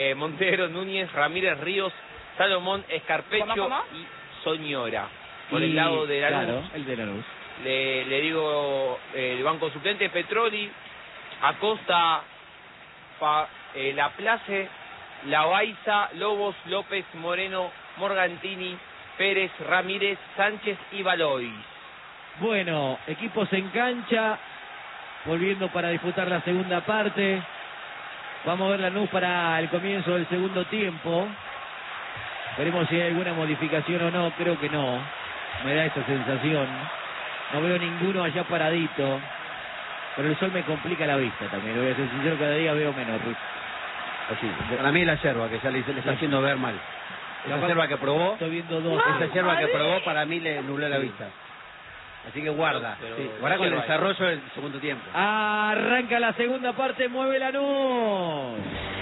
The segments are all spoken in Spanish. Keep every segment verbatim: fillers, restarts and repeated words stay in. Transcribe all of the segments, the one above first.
Eh, Montero, Núñez, Ramírez, Ríos, Salomón, Escarpecho ¿Cómo, cómo? y Soñora. Por Y, el lado de Lanús. Claro, el de Lanús. Le, le digo eh, el banco suplente: Petroli, Acosta, Fa, eh, Laplace, Lavaiza, Lobos, López, Moreno, Morgantini, Pérez, Ramírez, Sánchez y Valois. Bueno, equipos en cancha, volviendo para disputar la segunda parte. Vamos a ver Lanús para el comienzo del segundo tiempo. Veremos si hay alguna modificación o no, creo que no. Me da esa sensación. No veo ninguno allá paradito. Pero el sol me complica la vista también. Lo voy a ser sincero, cada día veo menos, Ruiz. Así, para mí la yerba, que ya le, le está haciendo ver mal. Esa yerba que probó, Estoy viendo dos. esa yerba que probó para mí le nubló la vista. Así que guarda, Pero, sí, pero guarda con el yerba desarrollo del segundo tiempo. Arranca la segunda parte, mueve Lanús.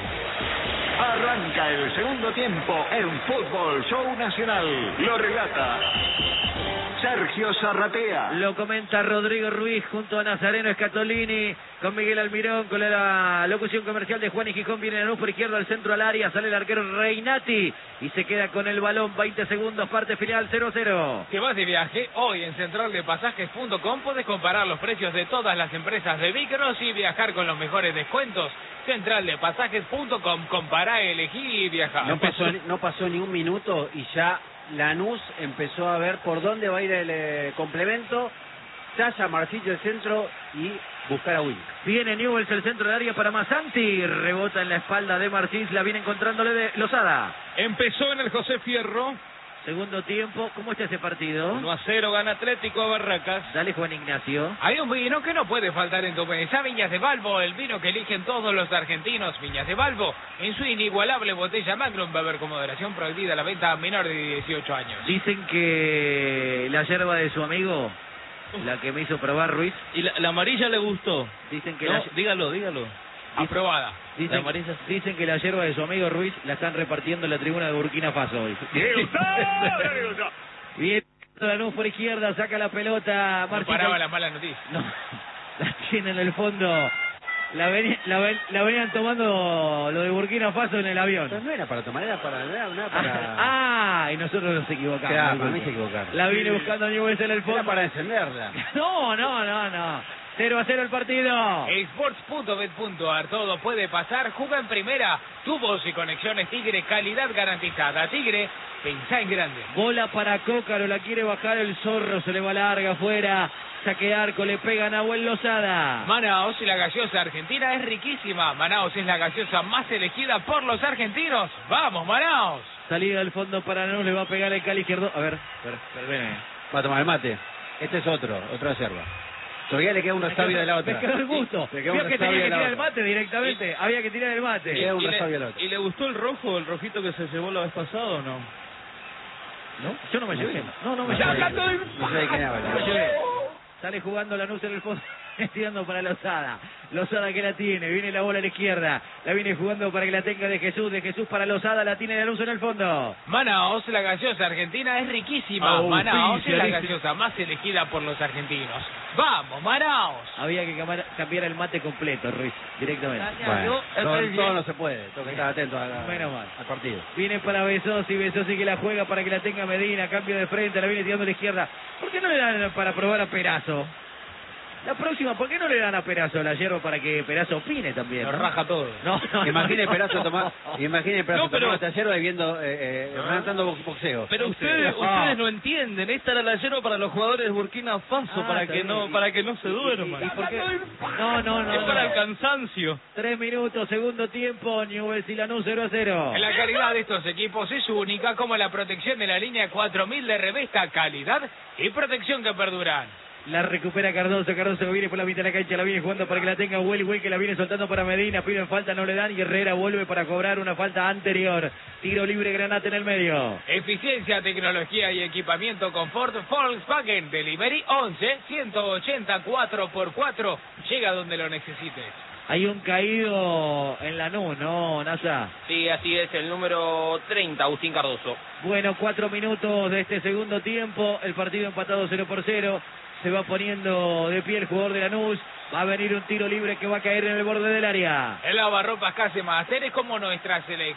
Arranca el segundo tiempo en Fútbol Show Nacional. Lo relata Sergio Zarratea. Lo comenta Rodrigo Ruiz junto a Nazareno Scatolini, con Miguel Almirón, con la locución comercial de Juan y Gijón. Viene Lanús por izquierda al centro al área, sale el arquero Reinati y se queda con el balón. veinte segundos, parte final, cero cero. Si vas de viaje, hoy en central de pasajes punto com puedes comparar los precios de todas las empresas de micros y viajar con los mejores descuentos. central de pasajes punto com, compará, elegí y viajar. No pasó, no pasó ni un minuto y ya Lanús empezó a ver por dónde va a ir el eh, complemento. Talla Marcillo el centro y buscar a Will. Viene Newell's el centro del área para Masanti, rebota en la espalda de Martins, la viene encontrándole de Lozada. Empezó en el José Fierro. Segundo tiempo, ¿cómo está ese partido? uno a cero gana Atlético a Barracas. Dale, Juan Ignacio. Hay un vino que no puede faltar en tu mesa, Viñas de Balbo, el vino que eligen todos los argentinos. Viñas de Balbo, en su inigualable botella Magnum, beber con moderación, prohibida la venta a menor de dieciocho años. Dicen que la yerba de su amigo, la que me hizo probar Ruiz, Y la, la amarilla le gustó. dicen que No, la, dígalo, dígalo. Aprobada. dicen, la amarilla- dicen que la yerba de su amigo Ruiz la están repartiendo en la tribuna de Burkina Faso hoy. Bien, Lanús por izquierda, saca la pelota, No Marcito. paraba la mala noticia. No, la tiene en el fondo. La, veni- la, ven- la venían tomando lo de Burkina Faso en el avión. Pero no era para tomar, era para... Era, no era para... Ah, y nosotros nos equivocamos. Claro, para disculpe. mí se equivocaron. La vine buscando Newell's en el fondo. Era para encenderla. No, no, no, no. cero a cero el partido. Sports punto bet punto ar, todo puede pasar. Juega en primera. Tubos y conexiones Tigre, calidad garantizada. Tigre, pensá en grande. Bola para Cócaro, la quiere bajar el Zorro, se le va larga afuera. Saque de arco, le pega a Nahuel Lozada. Manaos y la gaseosa argentina es riquísima. Manaos es la gaseosa más elegida por los argentinos. ¡Vamos, Manaos! Salida del fondo para Lanús, le va a pegar el Cali izquierdo. A ver, a ver, perdone. Va a tomar el mate. Este es otro, otra yerba. Todavía le queda un resabio de la otra. Me quedó el gusto. Le queda Vio un que resabio tenía de que la tirar el otra. mate directamente. Había que tirar el mate. Le queda un ¿Y resabio de la le, otra. ¿Y le gustó el rojo, el rojito que se llevó la vez pasada o no? ¿No? Yo no me llevé. No, no me No sé llevé. de qué- no sé de quién habla. No me llevé. Sale jugando Lanús en el fondo, tirando para Lozada. Lozada que la tiene, viene la bola a la izquierda. La viene jugando para que la tenga de Jesús, de Jesús para Lozada, la tiene Lanús en el fondo. Manaos, la gaseosa argentina es riquísima. Ah, Manaos es la oficialísimo. gaseosa más elegida por los argentinos. ¡Vamos, Manaos! Había que camar- cambiar el mate completo, Ruiz, directamente. Bueno, todo, todo no se puede. Tengo que estar atento a la- Menos mal. al partido. Viene para Besosi, Besosi que la juega para que la tenga Medina, cambio de frente, la viene tirando a la izquierda. ¿Por qué no le dan para probar a Perazo? La próxima, ¿por qué no le dan a Perazo la hierba para que Perazo opine también? Lo ¿no? raja todo. No, no, Imagine no, Perazo no. tomar, imagine Perazo No, pero- tomando esta yerba y viendo, eh, eh, relatando box- boxeo. Pero ustedes, Ah. ustedes no entienden, esta era la yerba para los jugadores de Burkina Faso, Ah, para está que bien. no, para que no se duerman. ¿Y por qué? No, no, no. Es para el no. cansancio. Tres minutos, segundo tiempo, Newell's y Lanús cero a cero. La calidad de estos equipos es única, como la protección de la línea cuatro mil de Revesta, calidad y protección que perduran. La recupera Cardoso, Cardoso que viene por la mitad de la cancha, la viene jugando para que la tenga Will, Will que la viene soltando para Medina, piden falta, no le dan y Herrera vuelve para cobrar una falta anterior. Tiro libre, Granate en el medio. Eficiencia, tecnología y equipamiento confort Volkswagen Delivery once, ciento ochenta, cuatro por cuatro. Llega donde lo necesites. Hay un caído en Lanús, ¿no, Nasa? Sí, así es, el número treinta, Agustín Cardoso. Bueno, cuatro minutos de este segundo tiempo, el partido empatado cero por cero. Se va poniendo de pie el jugador de Lanús. Va a venir un tiro libre que va a caer en el borde del área. El lavarropas Case Master es como nuestra selección.